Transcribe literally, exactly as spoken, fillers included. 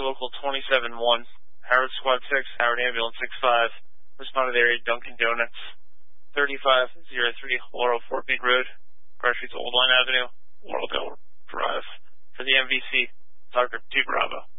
Local twenty-seven one, Howard Squad six, Howard Ambulance six five, responded area Dunkin' Donuts, thirty-five oh three Laurel Fort Meade Road, Grass Streets Old Line Avenue, Laurel Drive. For the M V C, Doctor two Bravo.